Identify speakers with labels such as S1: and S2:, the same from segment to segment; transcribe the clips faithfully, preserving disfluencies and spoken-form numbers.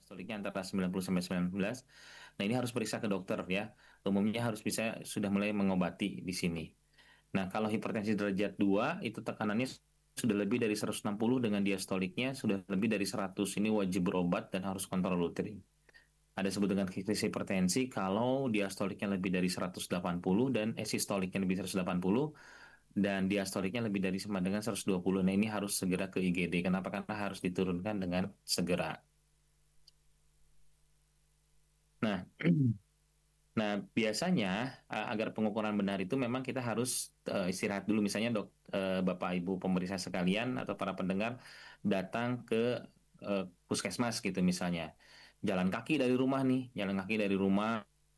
S1: diastoliknya antara sembilan puluh sampai sembilan belas. Nah, ini harus periksa ke dokter ya. Umumnya harus bisa sudah mulai mengobati di sini. Nah, kalau hipertensi derajat dua itu tekanannya sudah lebih dari seratus enam puluh dengan diastoliknya sudah lebih dari seratus. Ini wajib berobat dan harus kontrol rutin. Ada disebut dengan kritis hipertensi kalau diastoliknya lebih dari seratus delapan puluh dan eh, sistoliknya lebih dari seratus delapan puluh dan diastoliknya lebih dari sama dengan seratus dua puluh. Nah, ini harus segera ke I G D. Kenapa? Karena harus diturunkan dengan segera. Nah, nah biasanya eh, agar pengukuran benar itu memang kita harus eh, istirahat dulu. Misalnya dok, eh, Bapak Ibu pemeriksa sekalian atau para pendengar datang ke eh, puskesmas gitu misalnya. Jalan kaki dari rumah nih, jalan kaki dari rumah,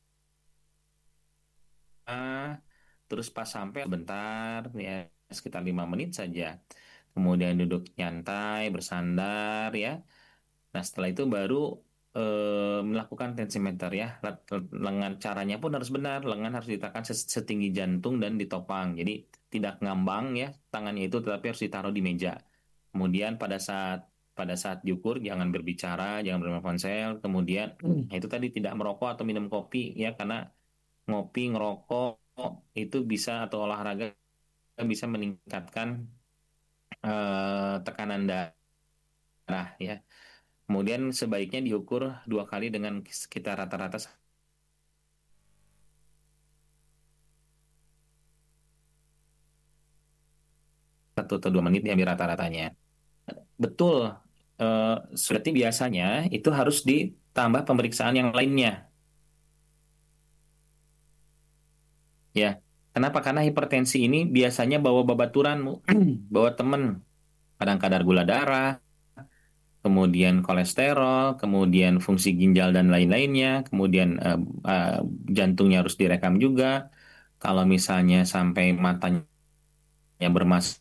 S1: terus pas sampai bentar ya sekitar lima menit saja. Kemudian duduk nyantai, bersandar ya. Nah, setelah itu baru eh, melakukan tensimeter ya. Let- Lengan caranya pun harus benar. Lengan harus ditekan ses- setinggi jantung dan ditopang. Jadi tidak ngambang ya tangannya itu, tetapi harus ditaruh di meja. Kemudian pada saat pada saat diukur jangan berbicara, jangan bermain ponsel. Kemudian itu tadi tidak merokok atau minum kopi ya, karena ngopi, ngerokok itu bisa atau olahraga bisa meningkatkan eh, tekanan darah ya. Kemudian sebaiknya diukur dua kali dengan sekitar rata-rata satu atau dua menit ya biar rata-ratanya. Betul. Eh, Berarti biasanya itu harus ditambah pemeriksaan yang lainnya ya. Kenapa? Karena hipertensi ini biasanya bawa babaturan, bawa temen, kadang kadar gula darah, kemudian kolesterol, kemudian fungsi ginjal dan lain-lainnya, kemudian eh, eh, jantungnya harus direkam juga. Kalau misalnya sampai matanya bermasalah,